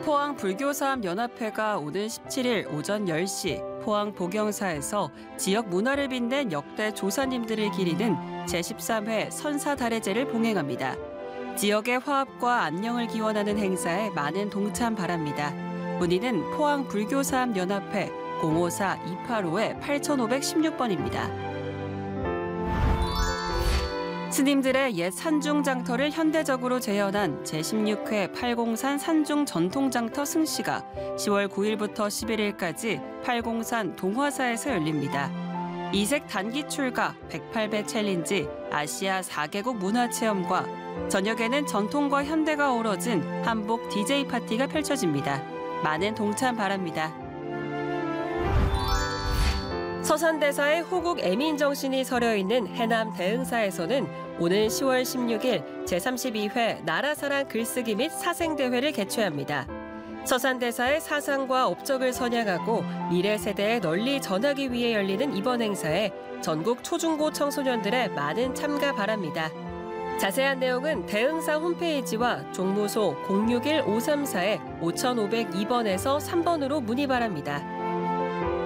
포항불교사업연합회가 오는 17일 오전 10시 포항 복영사에서 지역 문화를 빛낸 역대 조사님들을 기리는 제13회 선사달해제를 봉행합니다. 지역의 화합과 안녕을 기원하는 행사에 많은 동참 바랍니다. 문의는 포항불교사업연합회 054-285-8516번입니다. 스님들의 옛 산중장터를 현대적으로 재현한 제16회 팔공산 산중전통장터 승시가 10월 9일부터 11일까지 팔공산 동화사에서 열립니다. 이색 단기 출가, 108배 챌린지, 아시아 4개국 문화체험과 저녁에는 전통과 현대가 어우러진 한복 DJ 파티가 펼쳐집니다. 많은 동참 바랍니다. 서산대사의 호국 애민정신이 서려있는 해남 대흥사에서는 오는 10월 16일 제32회 나라사랑 글쓰기 및 사생대회를 개최합니다. 서산대사의 사상과 업적을 선양하고 미래 세대에 널리 전하기 위해 열리는 이번 행사에 전국 초중고 청소년들의 많은 참가 바랍니다. 자세한 내용은 대흥사 홈페이지와 종무소 061-534-5502번에서 3번으로 문의 바랍니다.